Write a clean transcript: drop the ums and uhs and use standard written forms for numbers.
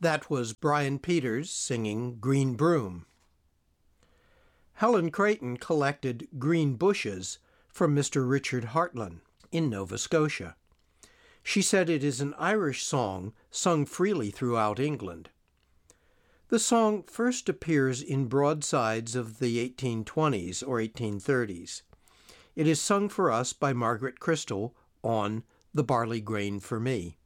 That was Brian Peters singing Green Broom. Helen Creighton collected Green Bushes from Mr. Richard Hartland in Nova Scotia. She said it is an Irish song sung freely throughout England. The song first appears in broadsides of the 1820s or 1830s. It is sung for us by Margaret Crystal on The Barley Grain for Me.